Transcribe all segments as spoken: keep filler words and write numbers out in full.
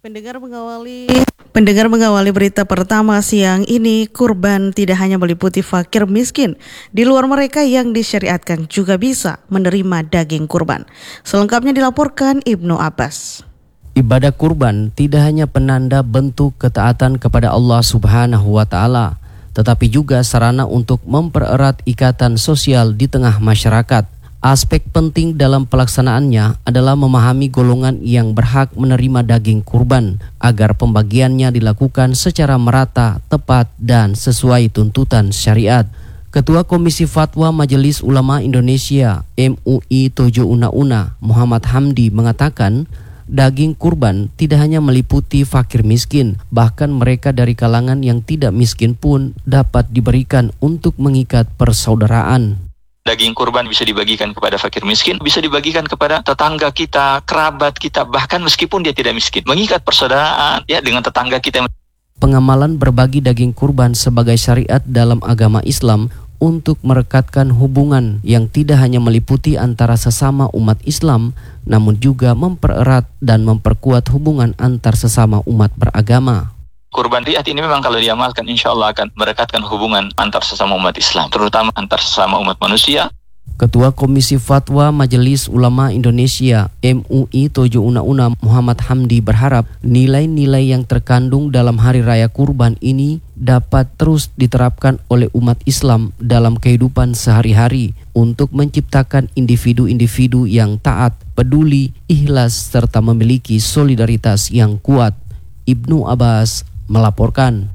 Pendengar mengawali pendengar mengawali berita pertama siang ini, kurban tidak hanya meliputi fakir miskin. Di luar mereka yang disyariatkan juga bisa menerima daging kurban. Selengkapnya dilaporkan Ibnu Abbas. Ibadah kurban tidak hanya penanda bentuk ketaatan kepada Allah Subhanahu wa taala, tetapi juga sarana untuk mempererat ikatan sosial di tengah masyarakat. Aspek penting dalam pelaksanaannya adalah memahami golongan yang berhak menerima daging kurban agar pembagiannya dilakukan secara merata, tepat, dan sesuai tuntutan syariat. Ketua Komisi Fatwa Majelis Ulama Indonesia M U I Tojo Una Una Muhammad Hamdi mengatakan, daging kurban tidak hanya meliputi fakir miskin, bahkan mereka dari kalangan yang tidak miskin pun dapat diberikan untuk mengikat persaudaraan. Daging kurban bisa dibagikan kepada fakir miskin, bisa dibagikan kepada tetangga kita, kerabat kita, bahkan meskipun dia tidak miskin. Mengikat persaudaraan ya dengan tetangga kita. Pengamalan berbagi daging kurban sebagai syariat dalam agama Islam untuk merekatkan hubungan yang tidak hanya meliputi antara sesama umat Islam, namun juga mempererat dan memperkuat hubungan antar sesama umat beragama. Kurban riyad ini memang kalau diamalkan insya Allah akan merekatkan hubungan antar sesama umat Islam, terutama antar sesama umat manusia. Ketua Komisi Fatwa Majelis Ulama Indonesia M U I Tojo Una Una Muhammad Hamdi berharap nilai-nilai yang terkandung dalam Hari Raya Kurban ini dapat terus diterapkan oleh umat Islam dalam kehidupan sehari-hari untuk menciptakan individu-individu yang taat, peduli, ikhlas, serta memiliki solidaritas yang kuat. Ibnu Abbas melaporkan.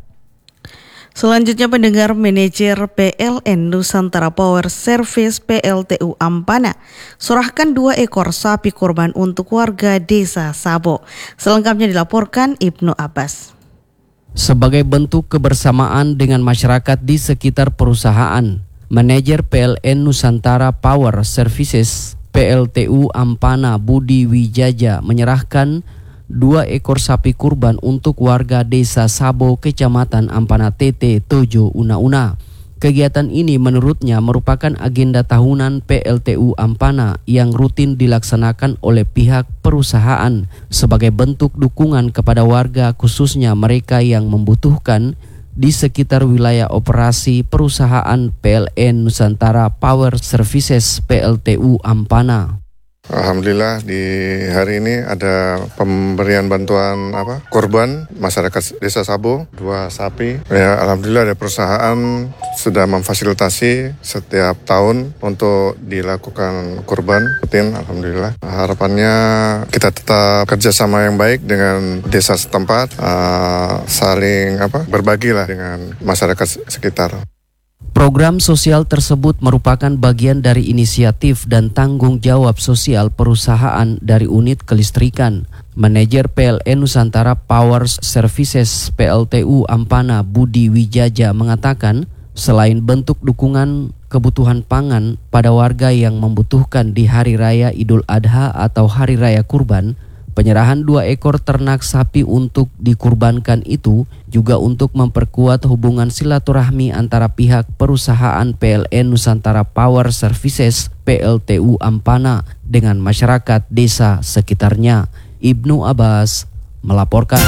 Selanjutnya pendengar, manajer P L N Nusantara Power Service P L T U Ampana serahkan dua ekor sapi kurban untuk warga desa Sabo. Selengkapnya dilaporkan Ibnu Abbas. Sebagai bentuk kebersamaan dengan masyarakat di sekitar perusahaan, manajer P L N Nusantara Power Services P L T U Ampana Budi Wijaja menyerahkan dua ekor sapi kurban untuk warga desa Sabo, Kecamatan Ampana T T, Tojo Una Una. Kegiatan ini menurutnya merupakan agenda tahunan P L T U Ampana yang rutin dilaksanakan oleh pihak perusahaan sebagai bentuk dukungan kepada warga, khususnya mereka yang membutuhkan di sekitar wilayah operasi perusahaan P L N Nusantara Power Services P L T U Ampana. Alhamdulillah di hari ini ada pemberian bantuan apa kurban masyarakat desa Sabo, dua sapi. Ya, alhamdulillah ada perusahaan sudah memfasilitasi setiap tahun untuk dilakukan kurban rutin. Alhamdulillah. Harapannya kita tetap kerjasama yang baik dengan desa setempat, uh, saling apa berbagilah dengan masyarakat sekitar. Program sosial tersebut merupakan bagian dari inisiatif dan tanggung jawab sosial perusahaan dari unit kelistrikan. Manajer P L N Nusantara Power Services P L T U Ampana Budi Wijaja mengatakan, selain bentuk dukungan kebutuhan pangan pada warga yang membutuhkan di Hari Raya Idul Adha atau Hari Raya Kurban, penyerahan dua ekor ternak sapi untuk dikurbankan itu juga untuk memperkuat hubungan silaturahmi antara pihak perusahaan P L N Nusantara Power Services P L T U Ampana dengan masyarakat desa sekitarnya. Ibnu Abbas melaporkan.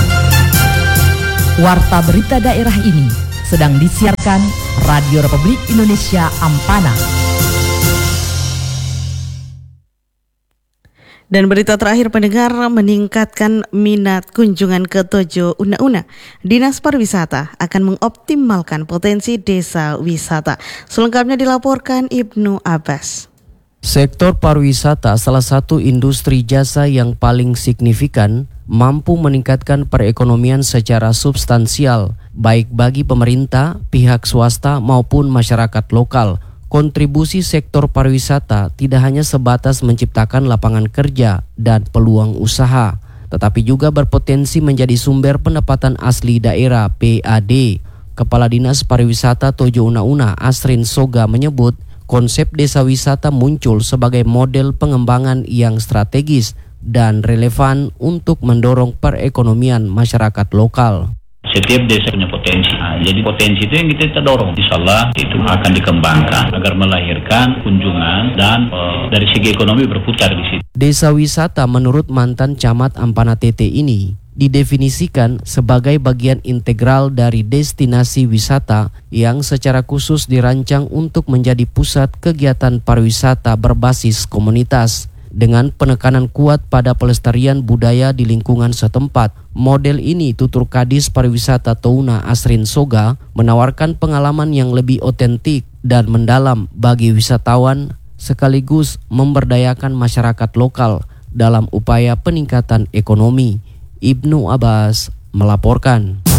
Warta berita daerah ini sedang disiarkan Radio Republik Indonesia Ampana. Dan berita terakhir pendengar, meningkatkan minat kunjungan ke Tojo Una Una. Dinas Pariwisata akan mengoptimalkan potensi desa wisata. Selengkapnya dilaporkan Ibnu Abbas. Sektor pariwisata salah satu industri jasa yang paling signifikan, mampu meningkatkan perekonomian secara substansial, baik bagi pemerintah, pihak swasta maupun masyarakat lokal. Kontribusi sektor pariwisata tidak hanya sebatas menciptakan lapangan kerja dan peluang usaha, tetapi juga berpotensi menjadi sumber pendapatan asli daerah P A D. Kepala Dinas Pariwisata Tojo Una Una Asrin Soga menyebut, konsep desa wisata muncul sebagai model pengembangan yang strategis dan relevan untuk mendorong perekonomian masyarakat lokal. Setiap desa punya potensi. Nah, jadi potensi itu yang kita dorong. Insyaallah itu akan dikembangkan agar melahirkan kunjungan dan uh, dari segi ekonomi berputar di situ. Desa wisata menurut mantan camat Ampana T T ini didefinisikan sebagai bagian integral dari destinasi wisata yang secara khusus dirancang untuk menjadi pusat kegiatan pariwisata berbasis komunitas. Dengan penekanan kuat pada pelestarian budaya di lingkungan setempat, model ini tutur Kadis Pariwisata Touna Asrin Soga menawarkan pengalaman yang lebih otentik dan mendalam bagi wisatawan sekaligus memberdayakan masyarakat lokal dalam upaya peningkatan ekonomi. Ibnu Abbas melaporkan.